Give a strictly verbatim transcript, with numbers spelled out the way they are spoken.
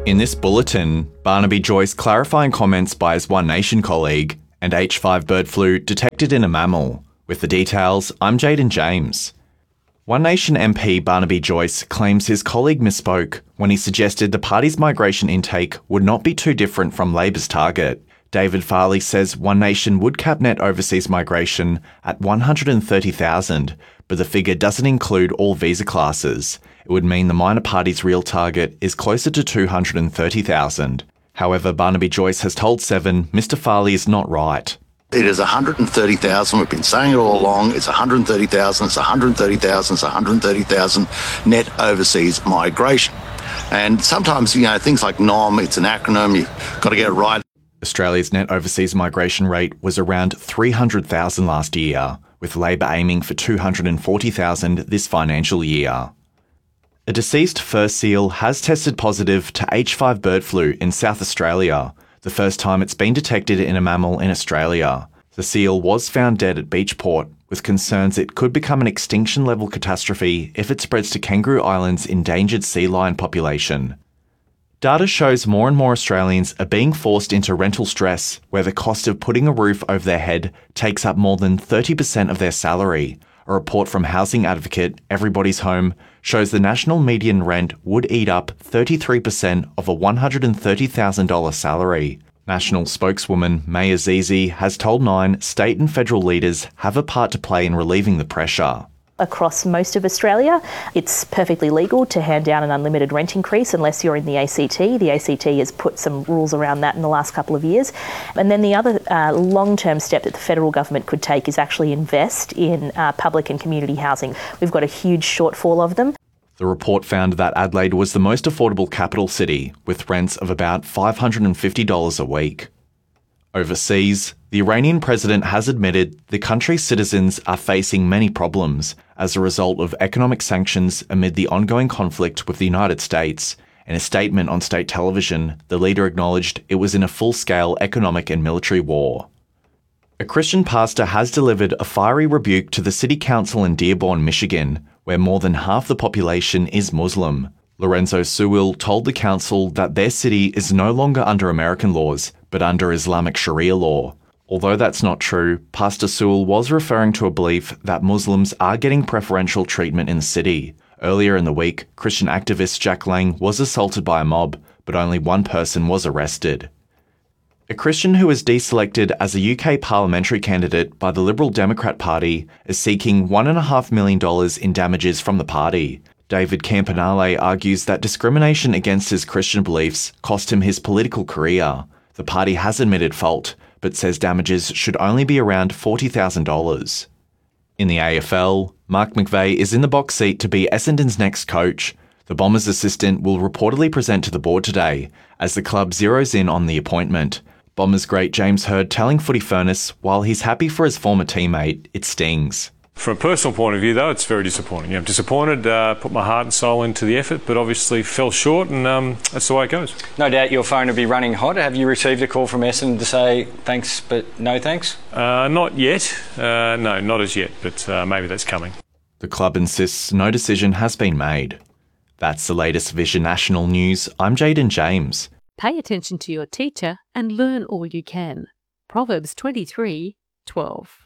In this bulletin, Barnaby Joyce clarifying comments by his One Nation colleague, and H five bird flu detected in a mammal. With the details, I'm Jaden James. One Nation M P Barnaby Joyce claims his colleague misspoke when he suggested the party's migration intake would not be too different from Labor's target. David Farley says One Nation would cap net overseas migration at one hundred thirty thousand, but the figure doesn't include all visa classes. It would mean the minor party's real target is closer to two hundred thirty thousand. However, Barnaby Joyce has told Seven Mister Farley is not right. It is one hundred thirty thousand. We've been saying it all along. It's one hundred thirty thousand. It's one hundred thirty thousand. It's one hundred thirty thousand net overseas migration. And sometimes, you know, things like N O M, it's an acronym. You've got to get it right. Australia's net overseas migration rate was around three hundred thousand last year, with Labor aiming for two hundred forty thousand this financial year. A deceased fur seal has tested positive to H five bird flu in South Australia, the first time it's been detected in a mammal in Australia. The seal was found dead at Beachport, with concerns it could become an extinction-level catastrophe if it spreads to Kangaroo Island's endangered sea lion population. Data shows more and more Australians are being forced into rental stress, where the cost of putting a roof over their head takes up more than thirty percent of their salary. A report from housing advocate Everybody's Home shows the national median rent would eat up thirty-three percent of a one hundred thirty thousand dollars salary. National spokeswoman May Azizi has told Nine state and federal leaders have a part to play in relieving the pressure. Across most of Australia, it's perfectly legal to hand down an unlimited rent increase unless you're in the A C T. The A C T has put some rules around that in the last couple of years. And then the other uh, long-term step that the federal government could take is actually invest in uh, public and community housing. We've got a huge shortfall of them. The report found that Adelaide was the most affordable capital city, with rents of about five hundred fifty dollars a week. Overseas, the Iranian president has admitted the country's citizens are facing many problems as a result of economic sanctions amid the ongoing conflict with the United States. In a statement on state television, the leader acknowledged it was in a full-scale economic and military war. A Christian pastor has delivered a fiery rebuke to the city council in Dearborn, Michigan, where more than half the population is Muslim. Lorenzo Sewell told the council that their city is no longer under American laws, but under Islamic Sharia law. Although that's not true, Pastor Sewell was referring to a belief that Muslims are getting preferential treatment in the city. Earlier in the week, Christian activist Jack Lang was assaulted by a mob, but only one person was arrested. A Christian who was deselected as a U K parliamentary candidate by the Liberal Democrat Party is seeking one point five million dollars in damages from the party. David Campanale argues that discrimination against his Christian beliefs cost him his political career. The party has admitted fault, but says damages should only be around forty thousand dollars. In the A F L, Mark McVeigh is in the box seat to be Essendon's next coach. The Bombers' assistant will reportedly present to the board today, as the club zeroes in on the appointment. Bombers great James Hird telling Footy Furnace, while he's happy for his former teammate, it stings. From a personal point of view, though, it's very disappointing. Yeah, I'm disappointed, uh, put my heart and soul into the effort, but obviously fell short, and um, that's the way it goes. No doubt your phone will be running hot. Have you received a call from Essendon to say thanks, but no thanks? Uh, not yet. Uh, no, not as yet, but uh, maybe that's coming. The club insists no decision has been made. That's the latest Vision National News. I'm Jaden James. Pay attention to your teacher and learn all you can. Proverbs twenty-three twelve.